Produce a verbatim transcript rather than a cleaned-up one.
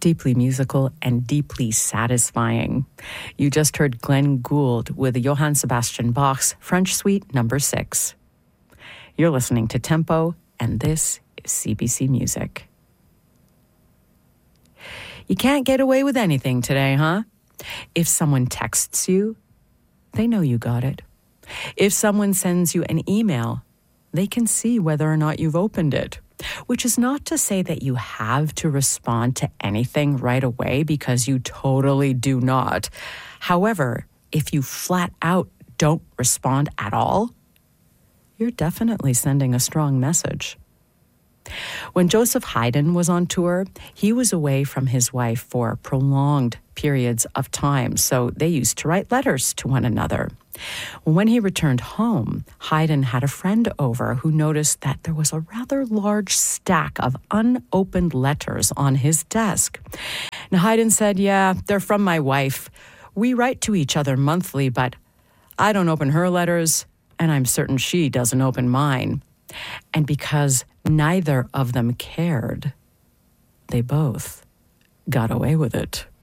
deeply musical and deeply satisfying. You just heard Glenn Gould with Johann Sebastian Bach's French Suite number six. You're listening to Tempo, and this is C B C Music. You can't get away with anything today, huh? If someone texts you, they know you got it. If someone sends you an email, they can see whether or not you've opened it. Which is not to say that you have to respond to anything right away, because you totally do not. However, if you flat out don't respond at all, you're definitely sending a strong message. When Joseph Haydn was on tour, he was away from his wife for prolonged periods of time, so they used to write letters to one another. When he returned home, Haydn had a friend over who noticed that there was a rather large stack of unopened letters on his desk. And Haydn said, "Yeah, they're from my wife. We write to each other monthly, but I don't open her letters, and I'm certain she doesn't open mine." And because neither of them cared, they both got away with it.